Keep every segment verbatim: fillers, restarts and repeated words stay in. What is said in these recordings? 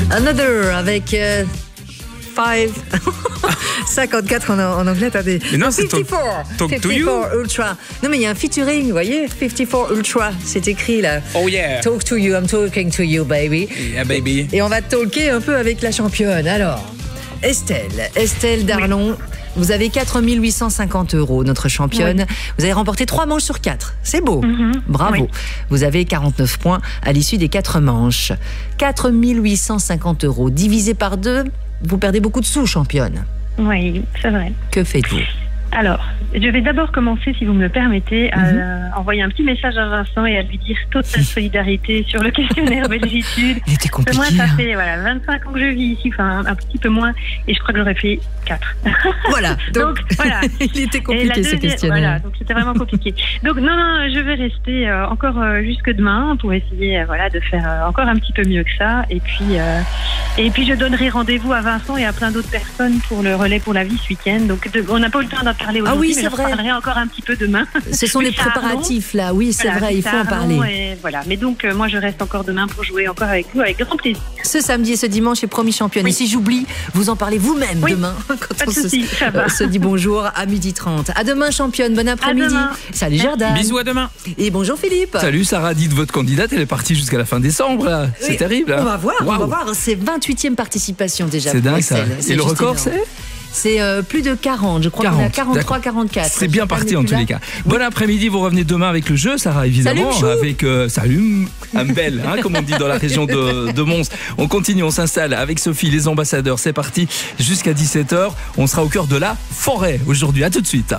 Another avec euh, five cinquante-quatre en, en anglais, attendez. Mais non, c'est cinquante-quatre. Talk, talk to you. cinquante-quatre Ultra. Non, mais il y a un featuring, vous voyez, cinquante-quatre Ultra, c'est écrit là. Oh yeah. Talk to you, I'm talking to you, baby. Yeah, baby. Et on va talker un peu avec la championne. Alors, Estelle, Estelle Darlon. Oui. Vous avez quatre mille huit cent cinquante euros, notre championne. Oui. Vous avez remporté trois manches sur quatre. C'est beau. Mm-hmm. Bravo. Oui. Vous avez quarante-neuf points à l'issue des quatre manches. quatre mille huit cent cinquante euros. Divisé par deux, vous perdez beaucoup de sous, championne. Oui, c'est vrai. Que faites-vous ? Alors, je vais d'abord commencer, si vous me le permettez, à mm-hmm. envoyer un petit message à Vincent et à lui dire totale solidarité sur le questionnaire Belgitude. Il était compliqué. Moi, ça fait voilà, vingt-cinq ans que je vis ici, enfin un petit peu moins, et je crois que j'aurais fait quatre. Voilà. Donc, donc voilà. Il était compliqué deuxième, ce questionnaire. Voilà, donc c'était vraiment compliqué. Donc non, non, je vais rester euh, encore euh, jusque demain pour essayer, euh, voilà, de faire euh, encore un petit peu mieux que ça. Et puis, euh, et puis je donnerai rendez-vous à Vincent et à plein d'autres personnes pour le relais pour la vie ce week-end. Donc de, on n'a pas eu le temps d'en parler aujourd'hui, ah oui, c'est mais vrai. Je parlerai encore un petit peu demain. Ce sont les préparatifs là, oui, c'est voilà, vrai, il faut en parler. Et voilà. Mais donc euh, moi je reste encore demain pour jouer encore avec vous avec grand plaisir. Ce samedi et ce dimanche est promis championne. Oui. Et si j'oublie, vous en parlez vous-même oui. demain quand pas on de souci, se, ça va. euh, se dit bonjour à midi trente. À demain championne, bon après-midi. Salut Jordan. Bisous à demain. Et bonjour Philippe. Salut Sarah, dites votre candidate, elle est partie jusqu'à la fin décembre là. Oui. C'est terrible. Hein. On va voir, wow. on va voir. C'est vingt-huitième participation déjà. C'est dingue ça. C'est et le record énorme. c'est C'est euh, plus de quarante, je crois qu'on est à quarante-trois quarante-quatre. C'est bien parti en tous les cas. Oui. Bon après-midi, vous revenez demain avec le jeu, Sarah, évidemment. Salut, avec euh, Salut, un bel, hein, comme on dit dans la région de, de Mons. On continue, on s'installe avec Sophie, les ambassadeurs. C'est parti jusqu'à dix-sept heures. On sera au cœur de la forêt aujourd'hui. À tout de suite.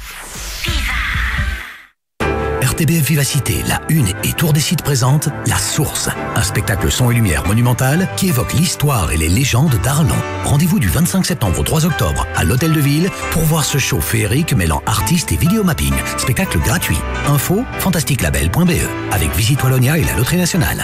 R T B F Vivacité, la Une et Tour des Sites présente La Source, un spectacle son et lumière monumental qui évoque l'histoire et les légendes d'Arlan. Rendez-vous du vingt-cinq septembre au trois octobre à l'Hôtel de Ville pour voir ce show féerique mêlant artistes et vidéomapping. Spectacle gratuit. Info fantastique label point b e avec Visite Wallonia et la Loterie Nationale.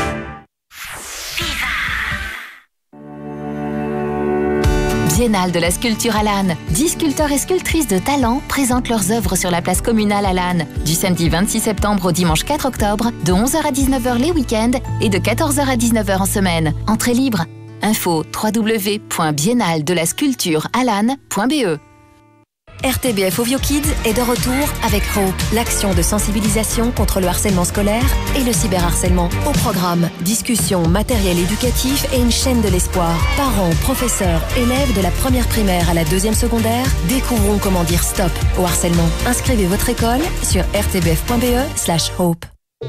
Biennale de la sculpture à Lannes. dix sculpteurs et sculptrices de talent présentent leurs œuvres sur la place communale à Lannes. Du samedi vingt-six septembre au dimanche quatre octobre, de onze heures à dix-neuf heures les week-ends et de quatorze heures à dix-neuf heures en semaine. Entrée libre. Info w w w point biennale de la sculpture à lannes point b e. R T B F Ovio Kids est de retour avec Hope, l'action de sensibilisation contre le harcèlement scolaire et le cyberharcèlement. Au programme, discussion, matériel éducatif et une chaîne de l'espoir. Parents, professeurs, élèves de la première primaire à la deuxième secondaire, découvrons comment dire stop au harcèlement. Inscrivez votre école sur r t b f point b e slash hope.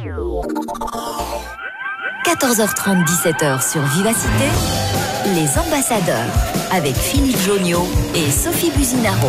quatorze heures trente, dix-sept heures sur Vivacité, les ambassadeurs avec Philippe Joniot et Sophie Buzinaro.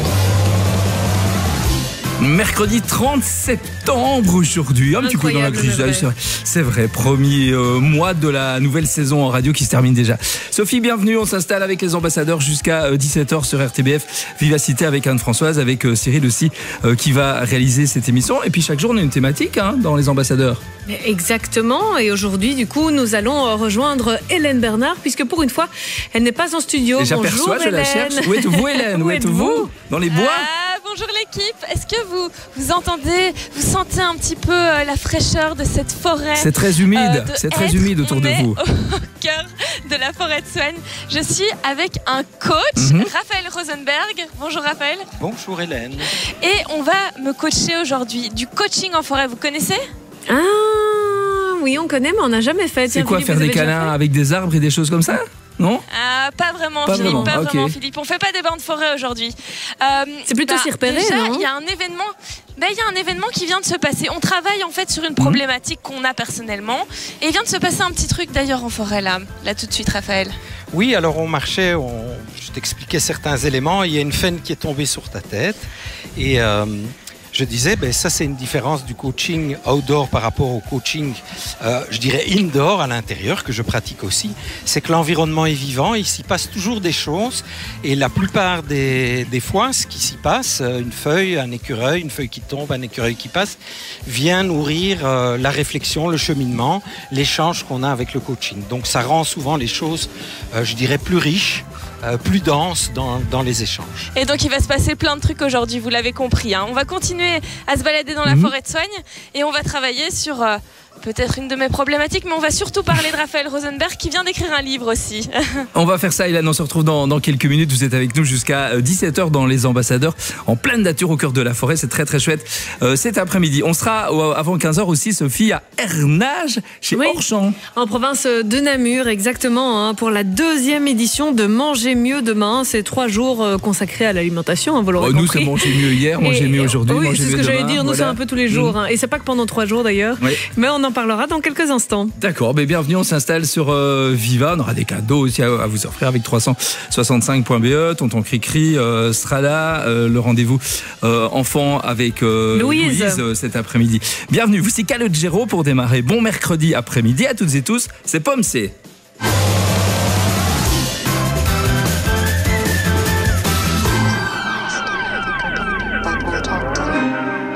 Mercredi trente septembre aujourd'hui, un petit peu dans la grisaille, c'est vrai, premier euh, mois de la nouvelle saison en radio qui se termine déjà. Sophie, bienvenue, on s'installe avec les ambassadeurs jusqu'à euh, dix-sept heures sur R T B F Vivacité avec Anne-Françoise, avec euh, Cyril aussi euh, qui va réaliser cette émission. Et puis chaque jour on a une thématique hein, dans les ambassadeurs. Exactement, et aujourd'hui du coup nous allons rejoindre Hélène Bernard puisque pour une fois elle n'est pas en studio. Et j'aperçois, bonjour, je la cherche. Où êtes-vous Hélène? Où êtes-vous? Dans les bois? Ah, bonjour l'équipe, est-ce que vous, vous entendez, vous sentez un petit peu euh, la fraîcheur de cette forêt? C'est très humide, euh, c'est très humide autour de vous. Au cœur de la forêt de Soigne. Je suis avec un coach, mm-hmm. Raphaël Rosenberg. Bonjour Raphaël. Bonjour Hélène. Et on va me coacher aujourd'hui du coaching en forêt, vous connaissez? Ah oui, on connaît, mais on n'a jamais fait. C'est quoi, Philippe, faire des câlins avec des arbres et des choses comme ça? Non? Ah, pas vraiment, pas Philippe. Vraiment. Pas okay. vraiment, Philippe. On fait pas des bains de forêt aujourd'hui. Euh, c'est plutôt bah, s'y repérer, déjà, non? Il y a un événement. Ben, il y a un événement qui vient de se passer. On travaille en fait sur une problématique mmh. qu'on a personnellement. Et il vient de se passer un petit truc d'ailleurs en forêt là. Là tout de suite, Raphaël. Oui, alors on marchait, on... je t'expliquais certains éléments. Il y a une faine qui est tombée sur ta tête. Et. Euh... Je disais, ben ça c'est une différence du coaching outdoor par rapport au coaching, euh, je dirais indoor à l'intérieur, que je pratique aussi. C'est que l'environnement est vivant, il s'y passe toujours des choses. Et la plupart des, des fois, ce qui s'y passe, une feuille, un écureuil, une feuille qui tombe, un écureuil qui passe, vient nourrir euh, la réflexion, le cheminement, l'échange qu'on a avec le coaching. Donc ça rend souvent les choses, euh, je dirais, plus riches. Euh, plus dense dans, dans les échanges. Et donc il va se passer plein de trucs aujourd'hui, vous l'avez compris. Hein. On va continuer à se balader dans la mmh. forêt de Soigne et on va travailler sur euh, peut-être une de mes problématiques, mais on va surtout parler de Raphaël Rosenberg qui vient d'écrire un livre aussi. On va faire ça, Ilan, on se retrouve dans, dans quelques minutes. Vous êtes avec nous jusqu'à dix-sept heures dans Les Ambassadeurs, en pleine nature au cœur de la forêt. C'est très très chouette euh, cet après-midi. On sera euh, avant quinze heures aussi, Sophie, à Hernage, chez oui, Orchamps. En province de Namur, exactement, hein, pour la deuxième édition de Manger mieux demain. C'est trois jours euh, consacrés à l'alimentation, hein, vous l'aurez oh, compris. Nous, c'est manger mieux hier, manger Et, mieux aujourd'hui, oui, manger c'est mieux ce que demain. j'allais dire. Nous, voilà. c'est un peu tous les jours. Mmh. Hein, et c'est pas que pendant trois jours d'ailleurs. Oui. Mais on en parlera dans quelques instants. D'accord, mais bienvenue, on s'installe sur euh, Viva. On aura des cadeaux aussi à, à vous offrir avec trois cent soixante-cinq point B E, Tonton Cricri euh, sera là, euh, le rendez-vous euh, enfant avec euh, Louise, Louise euh, cet après-midi. Bienvenue, voici Calogero pour démarrer. Bon mercredi après-midi à toutes et tous, c'est Pomme C.